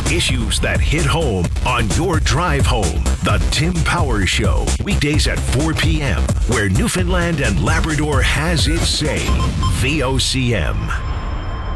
Issues that hit home on your drive home. The Tim Power Show. Weekdays at 4 p.m. where Newfoundland and Labrador has its say. VOCM.